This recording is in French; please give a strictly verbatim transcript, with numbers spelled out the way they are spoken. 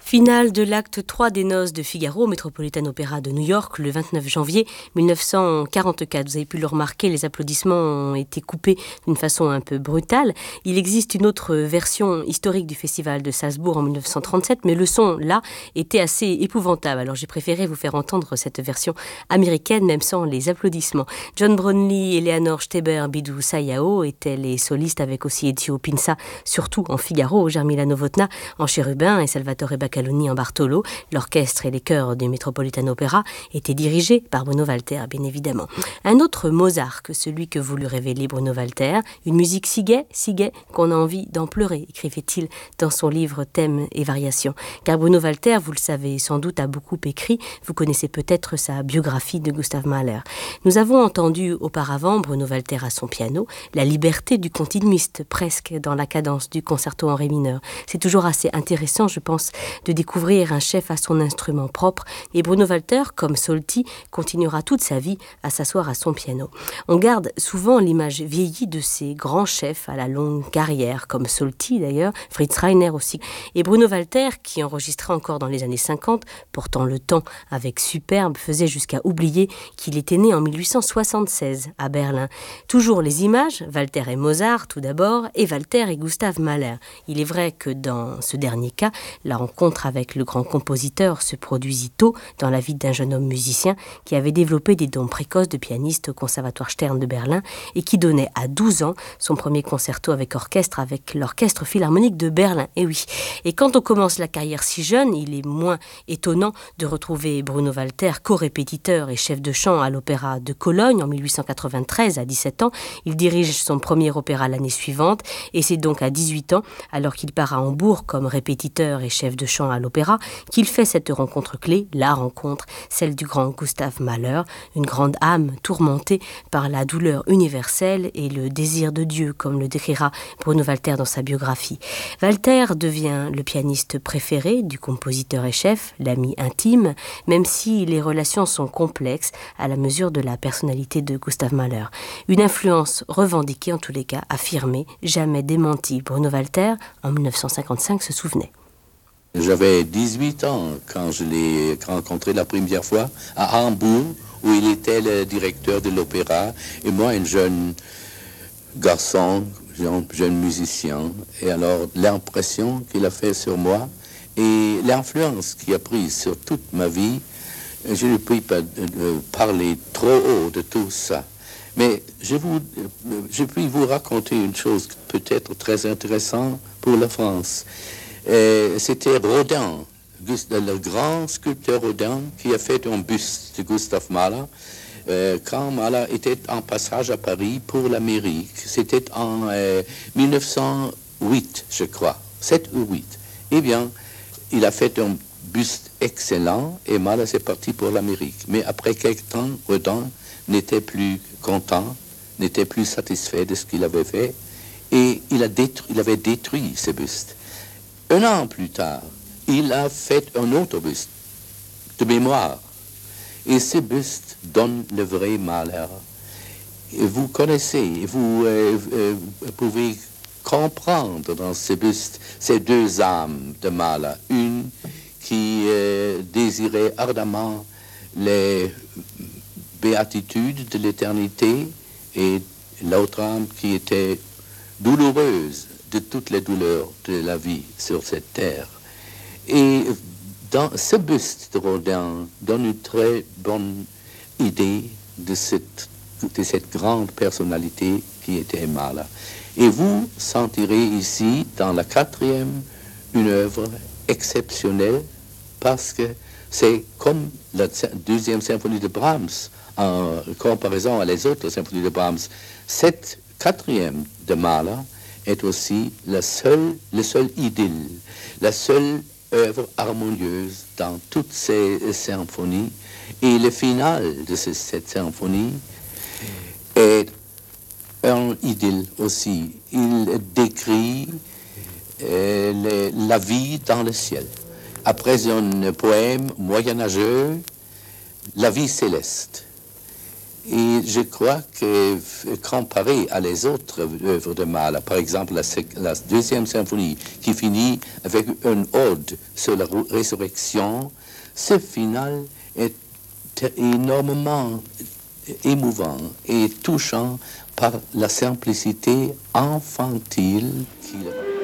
Finale de l'acte trois des Noces de Figaro au Metropolitan Opera de New York le vingt-neuf janvier mille neuf cent quarante-quatre. Vous avez pu le remarquer, les applaudissements ont été coupés d'une façon un peu brutale. Il existe une autre version historique du festival de Salzbourg en mille neuf cent trente-sept, mais le son, là, était assez épouvantable. Alors j'ai préféré vous faire entendre cette version américaine, même sans les applaudissements. John Brownlee, Eleanor Steber, Bidou Sayao étaient les solistes, avec aussi Ezio Pinza, surtout en Figaro, Jarmila Novotná en Chérubin et Salvatore Baccaloni en Bartolo. L'orchestre et les chœurs du Metropolitan Opera étaient dirigés par Bruno Walter, bien évidemment. Un autre Mozart que celui que voulut révéler Bruno Walter, une musique si gaie, si gaie qu'on a envie d'en pleurer, écrivait-il dans son livre Thèmes et variations. Car Bruno Walter, vous le savez sans doute, a beaucoup écrit. Vous connaissez peut-être sa biographie de Gustav Mahler. Nous avons entendu auparavant Bruno Walter à son piano, la liberté du continuiste presque dans la cadence du concerto en ré mineur. C'est toujours assez intéressant, je pense, de découvrir un chef à son instrument propre, et Bruno Walter, comme Solti, continuera toute sa vie à s'asseoir à son piano. On garde souvent l'image vieillie de ces grands chefs à la longue carrière, comme Solti d'ailleurs, Fritz Reiner aussi, et Bruno Walter, qui enregistrait encore dans les années cinquante, portant le temps avec superbe, faisait jusqu'à oublier qu'il était né en mille huit cent soixante-seize à Berlin. Toujours les images, Walter et Mozart tout d'abord, et Walter et Gustav Mahler. Il est vrai que dans ce dernier cas, la rencontre avec le grand compositeur se produisit tôt dans la vie d'un jeune homme musicien qui avait développé des dons précoces de pianiste au Conservatoire Stern de Berlin et qui donnait à douze ans son premier concerto avec orchestre avec l'Orchestre Philharmonique de Berlin. Et oui, et quand on commence la carrière si jeune, il est moins étonnant de retrouver Bruno Walter, co-répétiteur et chef de chant à l'Opéra de Cologne en mille huit cent quatre-vingt-treize à dix-sept ans. Il dirige son premier opéra l'année suivante et c'est donc à dix-huit ans, alors qu'il part à Hambourg comme répétiteur et chef de chant à l'opéra, qu'il fait cette rencontre clé, la rencontre, celle du grand Gustav Mahler, une grande âme tourmentée par la douleur universelle et le désir de Dieu, comme le décrira Bruno Walter dans sa biographie. Walter devient le pianiste préféré du compositeur et chef, l'ami intime, même si les relations sont complexes à la mesure de la personnalité de Gustav Mahler. Une influence revendiquée, en tous les cas affirmée, jamais démentie. Bruno Walter, en mille neuf cent cinquante-cinq, se souvenait. J'avais dix-huit ans quand je l'ai rencontré la première fois à Hambourg, où il était le directeur de l'opéra, et moi, un jeune garçon, jeune, jeune musicien. Et alors, l'impression qu'il a fait sur moi et l'influence qu'il a prise sur toute ma vie, je ne peux pas euh, parler trop haut de tout ça. Mais je, vous, je puis vous raconter une chose peut-être très intéressante pour la France. Euh, c'était Rodin, le grand sculpteur Rodin, qui a fait un buste de Gustav Mahler euh, quand Mahler était en passage à Paris pour l'Amérique. C'était en euh, mille neuf cent huit, je crois, sept ou huit. Eh bien, il a fait un buste excellent et Mahler s'est parti pour l'Amérique. Mais après quelque temps, Rodin n'était plus content, n'était plus satisfait de ce qu'il avait fait et il, a détruit, il avait détruit ce buste. Un an plus tard, il a fait un autre buste de mémoire. Et ce buste donne le vrai Mahler. Et vous connaissez, vous euh, euh, pouvez comprendre dans ce buste ces deux âmes de Mahler. Une qui euh, désirait ardemment les béatitudes de l'éternité et l'autre âme qui était douloureuse de toutes les douleurs de la vie sur cette terre. Et dans ce buste de Rodin donne une très bonne idée de cette, de cette grande personnalité qui était Mahler. Et vous sentirez ici, dans la quatrième, une œuvre exceptionnelle parce que c'est comme la deuxième symphonie de Brahms en comparaison à les autres symphonies de Brahms. Cette quatrième de Mahler est aussi la seule, le seul idylle, la seule œuvre harmonieuse dans toutes ces symphonies. Et le final de ce, cette symphonie est un idylle aussi. Il décrit euh, le, la vie dans le ciel. Après un poème moyenâgeux, la vie céleste. Et je crois que, comparé à les autres œuvres de Mahler, par exemple la, la deuxième symphonie, qui finit avec une ode sur la résurrection, ce final est énormément émouvant et touchant par la simplicité infantile qu'il a.